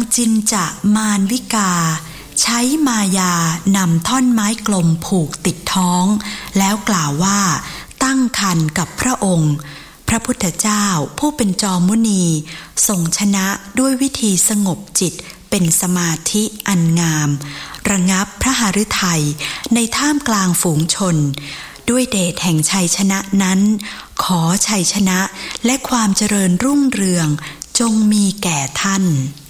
จินจะมารวิกาใช้มายานำท่อนไม้กลมผูกติดท้องแล้วกล่าวว่าตั้งครรภ์กับพระองค์พระพุทธเจ้าผู้เป็นจอมมุนีทรงชนะด้วยวิธีสงบจิตเป็นสมาธิอันงามระงับพระหฤทัยในท่ามกลางฝูงชนด้วยเดชแห่งชัยชนะนั้นขอชัยชนะและความเจริญรุ่งเรืองจงมีแก่ท่าน